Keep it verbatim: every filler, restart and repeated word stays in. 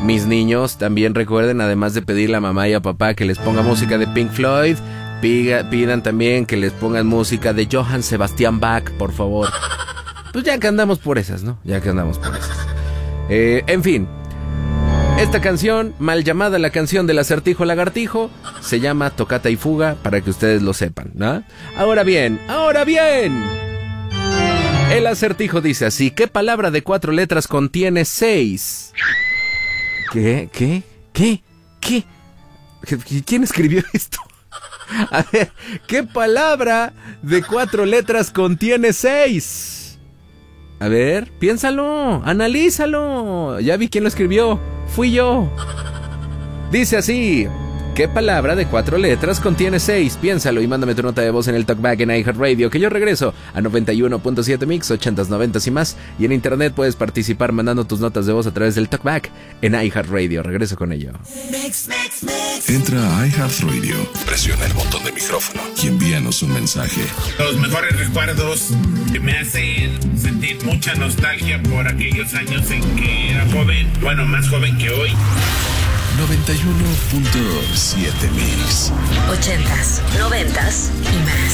Mis niños, también recuerden, además de pedirle a mamá y a papá que les ponga música de Pink Floyd, pida, pidan también que les pongan música de Johann Sebastian Bach, por favor. Pues ya que andamos por esas, ¿no? Ya que andamos por esas. Eh, en fin, esta canción, mal llamada la canción del acertijo lagartijo, se llama Tocata y Fuga, para que ustedes lo sepan, ¿no? Ahora bien, ahora bien. El acertijo dice así: ¿qué palabra de cuatro letras contiene seis? ¿Qué? ¿Qué? ¿Qué? ¿Qué? ¿Quién escribió esto? A ver, ¿qué palabra de cuatro letras contiene seis? A ver, piénsalo, analízalo. Ya vi quién lo escribió. Fui yo. Dice así: ¿qué palabra de cuatro letras contiene seis? Piénsalo y mándame tu nota de voz en el Talkback en iHeartRadio, que yo regreso a noventa y uno punto siete Mix, ochentas, noventas y más. Y en internet puedes participar mandando tus notas de voz a través del Talkback en iHeartRadio. Regreso con ello. Mix, mix, mix. Entra a iHeartRadio, presiona el botón de micrófono y envíanos un mensaje. Los mejores recuerdos que me hacen sentir mucha nostalgia por aquellos años en que era joven, bueno, más joven que hoy. noventa y uno punto siete Mix. Ochentas, noventas y más.